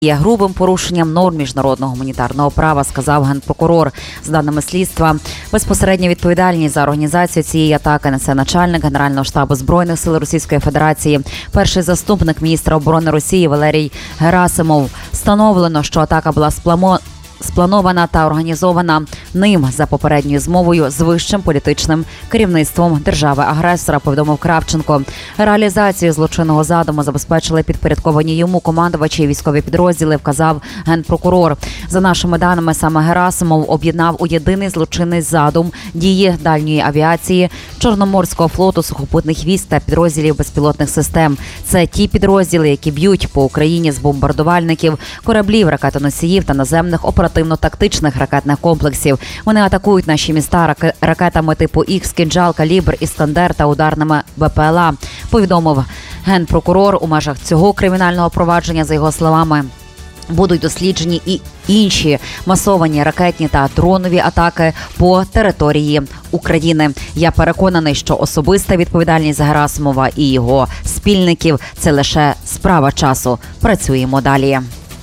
є грубим порушенням норм міжнародного гуманітарного права, сказав генпрокурор. За даними слідства, безпосередню відповідальність за організацію цієї атаки несе начальник Генерального штабу Збройних сил Російської Федерації, перший заступник міністра оборони Росії Валерій Герасимов. Встановлено, що атака була спланована та організована ним за попередньою змовою з вищим політичним керівництвом держави-агресора, повідомив Кравченко. Реалізацію злочинного задуму забезпечили підпорядковані йому командувачі і військові підрозділи, вказав генпрокурор. За нашими даними, саме Герасимов об'єднав у єдиний злочинний задум дії дальньої авіації, Чорноморського флоту, сухопутних військ та підрозділів безпілотних систем. Це ті підрозділи, які б'ють по Україні з бомбардувальників, кораблів, ракетоносіїв та наземних оперативно-тактичних ракетних комплексів. Вони атакують наші міста ракетами типу Х, «Кинджал», «Калібр», «Іскандер» та ударними БПЛА, повідомив генпрокурор. У межах цього кримінального провадження, за його словами, будуть досліджені і інші масовані ракетні та дронові атаки по території України. Я переконаний, що особиста відповідальність Герасимова і його спільників – це лише справа часу. Працюємо далі.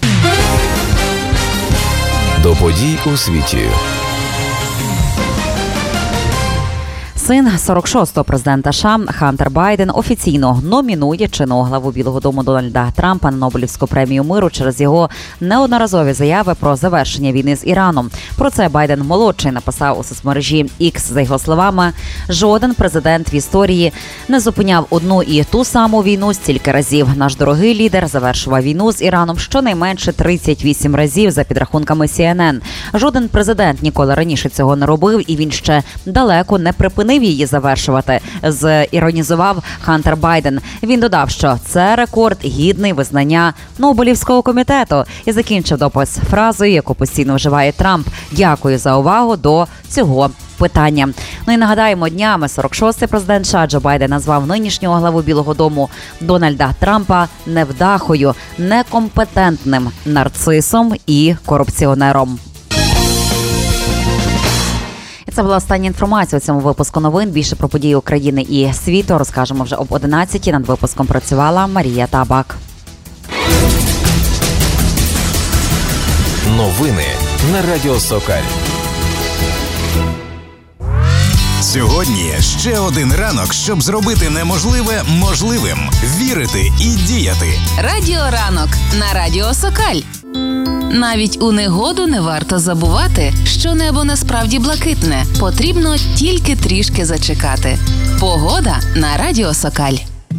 До подій у світі. Син 46-го президента США Хантер Байден офіційно номінує чинного главу Білого дому Дональда Трампа на Нобелівську премію миру через його неодноразові заяви про завершення війни з Іраном. Про це Байден-молодший написав у соцмережі X. За його словами, жоден президент в історії не зупиняв одну і ту саму війну стільки разів. Наш дорогий лідер завершував війну з Іраном щонайменше 38 разів за підрахунками CNN. Жоден президент ніколи раніше цього не робив, і він ще далеко не припинив її завершувати, іронізував Хантер Байден. Він додав, що це рекорд гідний визнання Нобелівського комітету, і закінчив допис фразою, яку постійно вживає Трамп: «Дякую за увагу до цього питання». Ну і нагадаємо, днями 46-й президент США Джо Байден назвав нинішнього главу Білого дому Дональда Трампа невдахою, некомпетентним нарцисом і корупціонером. Це була остання інформація у цьому випуску новин. Більше про події України і світу розкажемо вже об 11-й. Над випуском працювала Марія Табак. Новини на Радіо Сокаль. Сьогодні ще один ранок, щоб зробити неможливе можливим. Вірити і діяти. Радіо ранок на Радіо Сокаль. Навіть у негоду не варто забувати, що небо насправді блакитне. Потрібно тільки трішки зачекати. Погода на Радіо Сокаль.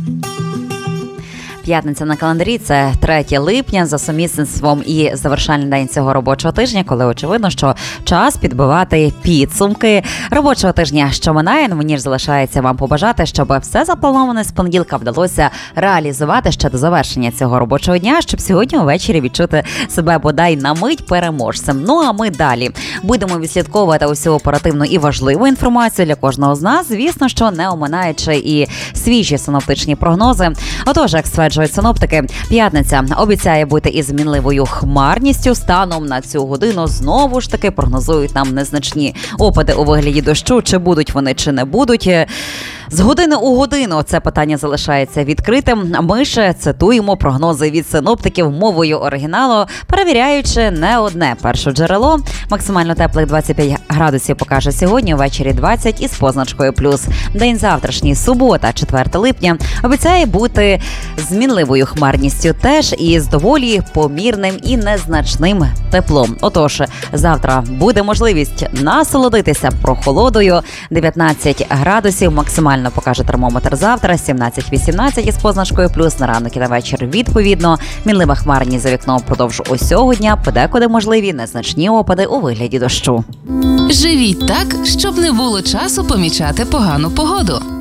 П'ятниця на календарі – це 3 липня, за сумісництвом і завершальний день цього робочого тижня, коли очевидно, що час підбивати підсумки робочого тижня, що минає. Мені ж залишається вам побажати, щоб все заплановане з понеділка вдалося реалізувати ще до завершення цього робочого дня, щоб сьогодні увечері відчути себе бодай на мить переможцем. Ну а ми далі будемо відслідковувати усю оперативну і важливу інформацію для кожного з нас, звісно, що не оминаючи і свіжі синоптичні прогнози. Отож, як стверджують синоптики, п'ятниця обіцяє бути із мінливою хмарністю. Станом на цю годину знову ж таки прогнозують нам незначні опади у вигляді дощу. Чи будуть вони, чи не будуть. З години у годину це питання залишається відкритим. Ми ж цитуємо прогнози від синоптиків мовою оригіналу, перевіряючи не одне першоджерело. Максимально теплих 25 градусів покаже сьогодні, ввечері 20 із позначкою плюс. День завтрашній, субота, 4 липня, обіцяє бути з мінливою хмарністю теж і з доволі помірним і незначним теплом. Отож, завтра буде можливість насолодитися прохолодою. 19 градусів максимально покаже термометр завтра, 17-18 із позначкою плюс. На ранок і на вечір відповідно. Мінлива хмарність за вікном впродовж усього дня, подекуди можливі незначні опади у вигляді дощу. Живіть так, щоб не було часу помічати погану погоду.